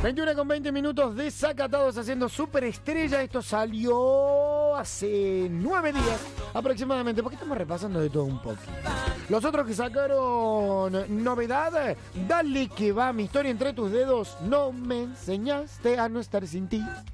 21 con 20 minutos, Desacatados haciendo superestrella. Esto salió hace 9 días aproximadamente, porque estamos repasando de todo un poquito. Los otros que sacaron novedad, Dale que va, mi historia entre tus dedos, no me enseñaste a no estar sin ti.